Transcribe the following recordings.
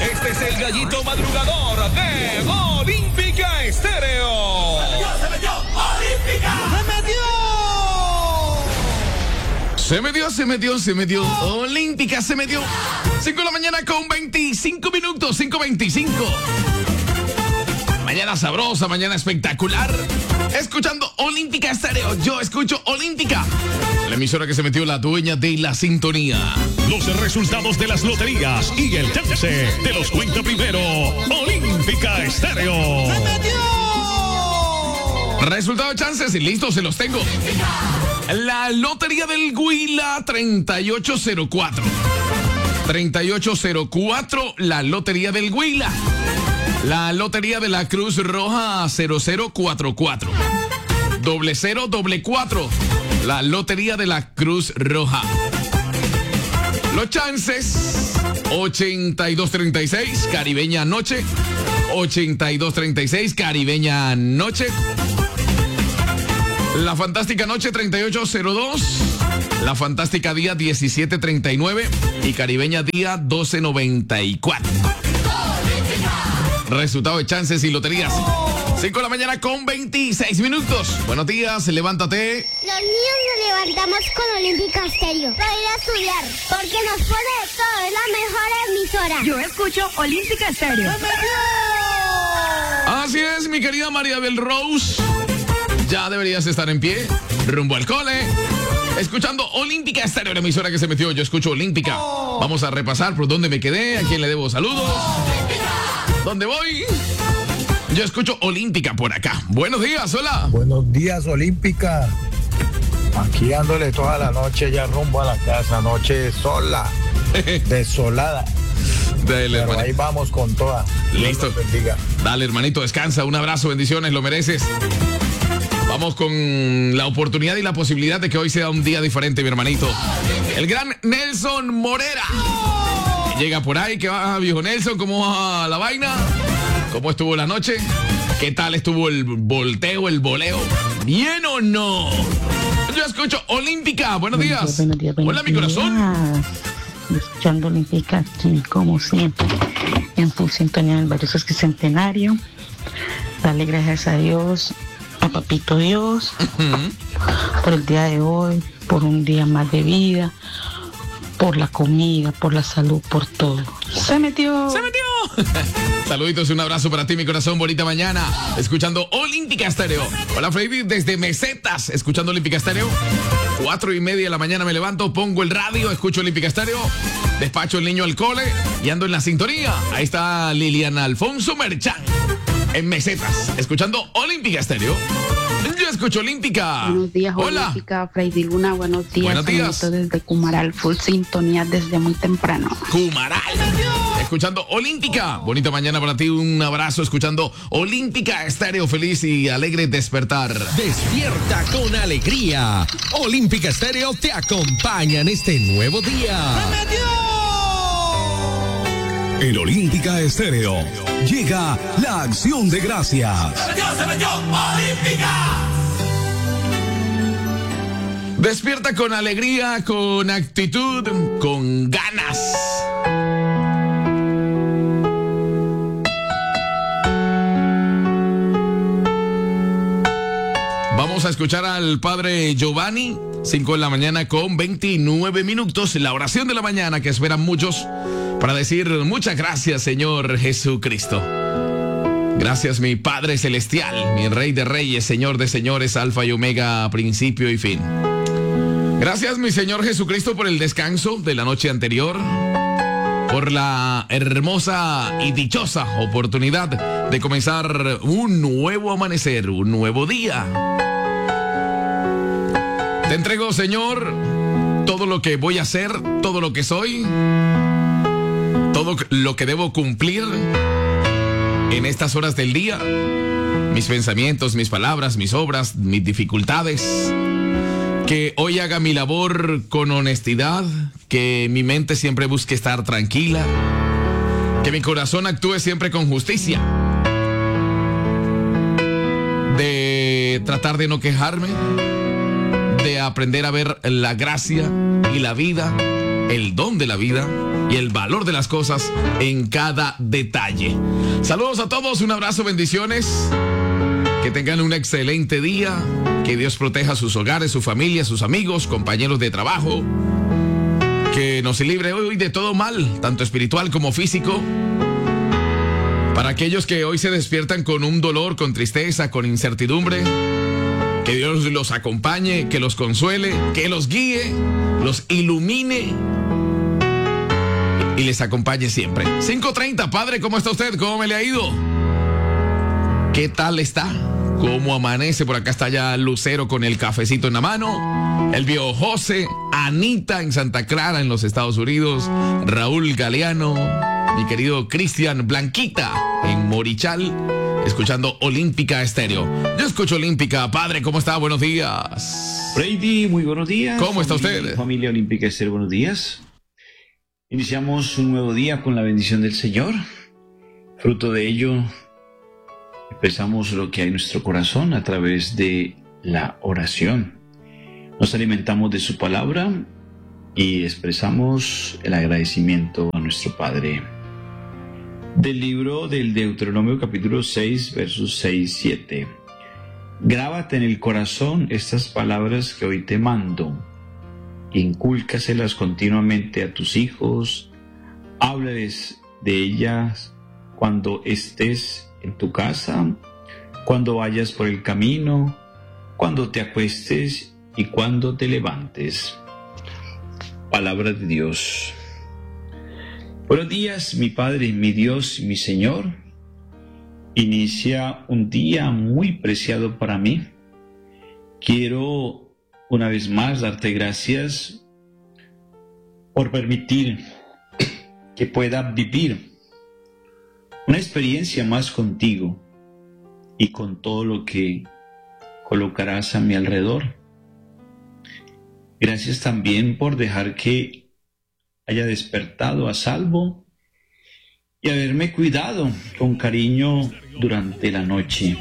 Este es el gallito madrugador de Olímpica Estéreo. ¡Se metió! ¡Olímpica! Se metió. Olímpica se metió. 5 de la mañana con 25 minutos. 5:25. Mañana sabrosa, mañana espectacular. Escuchando Olímpica Estéreo. Yo escucho Olímpica. La emisora que se metió, la dueña de la sintonía. Los resultados de las loterías y el chance te los cuenta primero Olímpica Estéreo. Resultado de chances y listo, se los tengo. La lotería del Huila 3804. 3804, la lotería del Huila. La lotería de la Cruz Roja 0044. 0044. La lotería de la Cruz Roja. Los chances 8236, Caribeña Noche. 8236, Caribeña Noche. La Fantástica Noche 3802. La Fantástica Día 1739 y Caribeña Día 1294. Resultado de chances y loterías. 5 de la mañana con 26 minutos. Buenos días, levántate. Los niños nos levantamos con Olímpica Estéreo para ir a estudiar, porque nos pone todo, es la mejor emisora. Yo escucho Olímpica Estéreo. Así es, mi querida María del Rose. Ya deberías estar en pie, rumbo al cole, escuchando Olímpica Estéreo, la emisora que se metió. Yo escucho Olímpica. Vamos a repasar por dónde me quedé, a quién le debo saludos, dónde voy. Yo escucho Olímpica por acá. Buenos días, hola. Buenos días, Olímpica. Aquí dándole toda la noche ya rumbo a la casa. Noche sola, desolada. Dale, pero ahí vamos con toda. Listo. Dios los bendiga. Dale, hermanito, descansa. Un abrazo, bendiciones, lo mereces. Vamos con la oportunidad y la posibilidad de que hoy sea un día diferente, mi hermanito. El gran Nelson Morera. Llega por ahí, ¿qué va, viejo Nelson? ¿Cómo va la vaina? ¿Cómo estuvo la noche? ¿Qué tal estuvo el volteo, el voleo? ¿Bien o no? Yo escucho Olímpica. Buenos días. Buenos días. Hola, mi corazón. Escuchando Olímpica aquí, como siempre, en full sintonía del barrio Centenario. Dale gracias a Dios, a Papito Dios, por el día de hoy, por un día más de vida, por la comida, por la salud, por todo. ¡Se metió! Saluditos, un abrazo para ti, mi corazón. Bonita mañana, escuchando Olímpica Estéreo. Hola, Freddy, desde Mesetas, escuchando Olímpica Estéreo. 4:30 de la mañana me levanto, pongo el radio, escucho Olímpica Estéreo, despacho el niño al cole y ando en la sintonía. Ahí está Liliana Alfonso Merchán, en Mesetas, escuchando Olímpica Estéreo. Yo escucho Olímpica. Buenos días, hola. Olímpica, Freddy Luna, buenos días. Buenos días. Desde Cumaral, full sintonía desde muy temprano. Cumaral, escuchando Olímpica. Bonita mañana para ti, un abrazo, escuchando Olímpica Estéreo. Feliz y alegre despertar. Despierta con alegría. Olímpica Estéreo te acompaña en este nuevo día. En Olímpica Estéreo llega la acción de gracias. ¡Se metió! ¡Olímpica! Despierta con alegría, con actitud, con ganas. Vamos a escuchar al padre Giovanni, 5 de la mañana con 29 minutos, la oración de la mañana que esperan muchos para decir muchas gracias, Señor Jesucristo. Gracias, mi Padre Celestial, mi Rey de Reyes, Señor de Señores, Alfa y Omega, principio y fin. Gracias, mi Señor Jesucristo, por el descanso de la noche anterior, por la hermosa y dichosa oportunidad de comenzar un nuevo amanecer, un nuevo día. Te entrego, Señor, todo lo que voy a hacer, todo lo que soy, todo lo que debo cumplir en estas horas del día, mis pensamientos, mis palabras, mis obras, mis dificultades. Que hoy haga mi labor con honestidad, que mi mente siempre busque estar tranquila, que mi corazón actúe siempre con justicia, de tratar de no quejarme, de aprender a ver la gracia y la vida, el don de la vida, y el valor de las cosas en cada detalle. Saludos a todos, un abrazo, bendiciones. Que tengan un excelente día. Que Dios proteja sus hogares, su familia, sus amigos, compañeros de trabajo. Que nos libre hoy de todo mal, tanto espiritual como físico. Para aquellos que hoy se despiertan con un dolor, con tristeza, con incertidumbre, que Dios los acompañe, que los consuele, que los guíe, los ilumine y les acompañe siempre. 5:30, padre, ¿cómo está usted? ¿Cómo me le ha ido? ¿Qué tal está? ¿Cómo amanece? Por acá está ya Lucero con el cafecito en la mano. El viejo José, Anita en Santa Clara, en los Estados Unidos. Raúl Galeano, mi querido Cristian, Blanquita en Morichal, escuchando Olímpica Estéreo. Yo escucho Olímpica. Padre, ¿cómo está? Buenos días. Brady, muy buenos días. ¿Cómo está usted? Familia Olímpica Estéreo, buenos días. Iniciamos un nuevo día con la bendición del Señor. Fruto de ello, expresamos lo que hay en nuestro corazón a través de la oración. Nos alimentamos de su palabra y expresamos el agradecimiento a nuestro Padre. Del libro del Deuteronomio capítulo 6, versos 6-7. Grábate en el corazón estas palabras que hoy te mando. Incúlcaselas continuamente a tus hijos. Háblales de ellas cuando estés en tu casa, cuando vayas por el camino, cuando te acuestes y cuando te levantes. Palabra de Dios. Buenos días, mi Padre, mi Dios, mi Señor. Inicia un día muy preciado para mí. Quiero una vez más darte gracias por permitir que pueda vivir una experiencia más contigo y con todo lo que colocarás a mi alrededor. Gracias también por dejar que haya despertado a salvo y haberme cuidado con cariño durante la noche.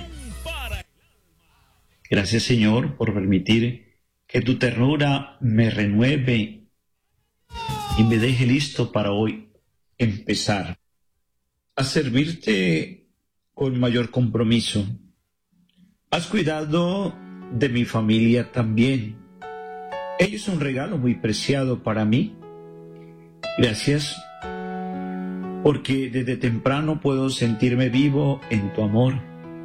Gracias, Señor, por permitir que tu ternura me renueve y me deje listo para hoy empezar a servirte con mayor compromiso. Has cuidado de mi familia también. Ellos son un regalo muy preciado para mí. Gracias, porque desde temprano puedo sentirme vivo en tu amor.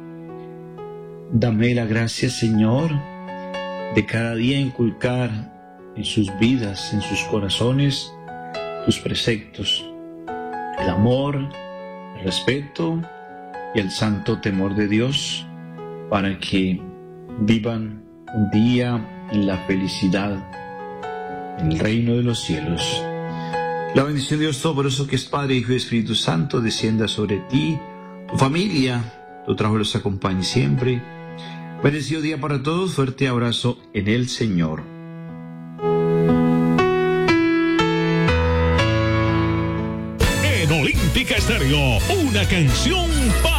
Dame la gracia, Señor, de cada día inculcar en sus vidas, en sus corazones, tus preceptos, el amor, el respeto y el santo temor de Dios, para que vivan un día en la felicidad, en el reino de los cielos. La bendición de Dios Todopoderoso, que es Padre, Hijo y Espíritu Santo, descienda sobre ti, tu familia, tu trabajo los acompañe siempre. Bendecido día para todos, fuerte abrazo en el Señor. En Olímpica Estéreo, una canción para